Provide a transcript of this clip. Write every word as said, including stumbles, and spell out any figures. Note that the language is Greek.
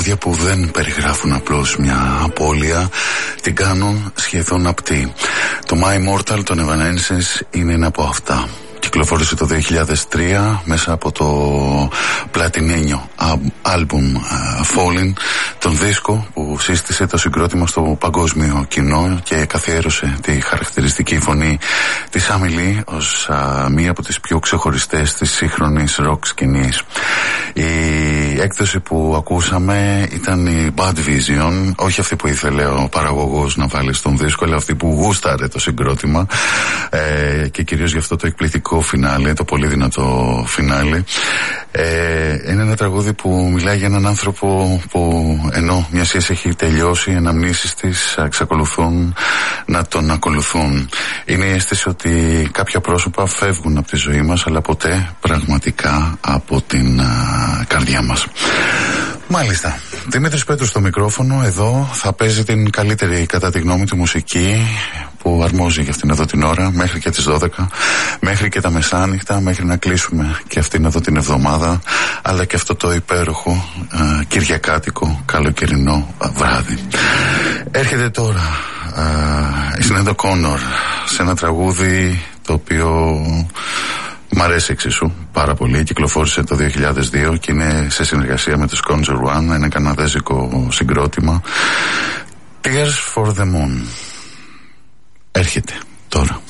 τραγούδια που δεν περιγράφουν απλώς μια απώλεια, την κάνουν σχεδόν απτή. Το My Immortal των Evanescence είναι ένα από αυτά. Κυκλοφόρησε το δύο χιλιάδες τρία μέσα από το πλατινένιο άλμπουμ uh, Falling, τον δίσκο που σύστησε το συγκρότημα στο παγκόσμιο κοινό και καθιέρωσε τη χαρακτηριστική φωνή της Άμιλη ως uh, μία από τις πιο ξεχωριστές της σύγχρονης ροκ σκηνής. Η έκδοση που ακούσαμε ήταν η Bad Vision, όχι αυτή που ήθελε ο παραγωγός να βάλει στον δίσκο, αλλά αυτή που γούσταρε το συγκρότημα, ε, και κυρίως γι' αυτό το εκπληκτικό φινάλε, το πολύ δυνατό φινάλε. Ε, είναι ένα τραγούδι που μιλάει για έναν άνθρωπο που ενώ μια σχέση έχει τελειώσει, οι αναμνήσεις της εξακολουθούν να τον ακολουθούν. Είναι η αίσθηση ότι κάποια πρόσωπα φεύγουν από τη ζωή μας, αλλά ποτέ πραγματικά από την α, καρδιά μας. Μάλιστα. Δημήτρης Πέτρος στο μικρόφωνο. Εδώ θα παίζει την καλύτερη, κατά τη γνώμη του, μουσική που αρμόζει για αυτήν εδώ την ώρα, μέχρι και τις δώδεκα, μέχρι και τα μεσάνυχτα, μέχρι να κλείσουμε και αυτήν εδώ την εβδομάδα, αλλά και αυτό το υπέροχο α, κυριακάτικο καλοκαιρινό α, βράδυ. Έρχεται τώρα α, η Sinéad O'Connor σε ένα τραγούδι το οποίο μ' αρέσει εξίσου πάρα πολύ. Κυκλοφόρησε το δύο χιλιάδες δύο και είναι σε συνεργασία με τους Conjure One, ένα καναδέζικο συγκρότημα. Tears for the Moon. Έρχεται τώρα.